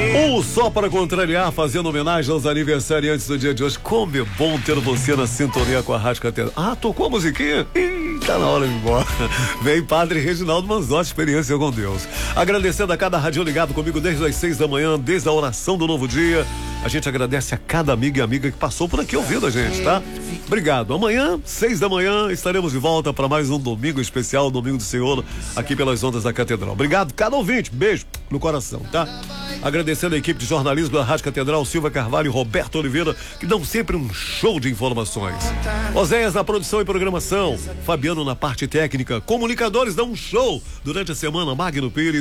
Só para contrariar, fazendo homenagem aos aniversariantes do dia de hoje. Como é bom ter você na sintonia com a Rádio Catedral. Ah, tocou a musiquinha? Ih, tá na hora de ir embora. Vem Padre Reginaldo Manzotti, experiência com Deus. Agradecendo a cada rádio ligado comigo desde as 6 da manhã, desde a oração do novo dia. A gente agradece a cada amigo e amiga que passou por aqui ouvindo a gente, tá? Obrigado. Amanhã, 6 da manhã, estaremos de volta para mais um domingo especial, Domingo do Senhor, aqui pelas ondas da Catedral. Obrigado, cada ouvinte. Beijo no coração, tá? Agradecendo a equipe de jornalismo da Rádio Catedral, Silva Carvalho e Roberto Oliveira, que dão sempre um show de informações. Oséias na produção e programação, Fabiano na parte técnica, comunicadores dão um show durante a semana, Magno Pires